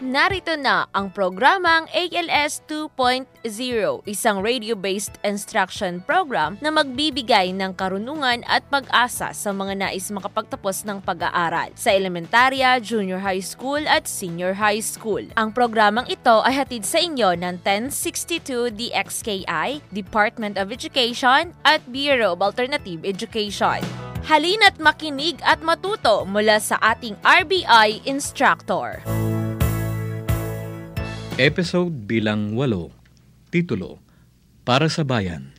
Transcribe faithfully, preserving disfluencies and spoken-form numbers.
narito na ang programang A L S two point oh, isang radio-based instruction program na magbibigay ng karunungan at pag-asa sa mga nais makapagtapos ng pag-aaral sa elementarya, junior high school at senior high school. Ang programang ito ay hatid sa inyo ng ten sixty-two D X K I, Department of Education at Bureau of Alternative Education. Halina't makinig at matuto mula sa ating R B I instructor. Episode bilang walo. Titulo, Para sa Bayan.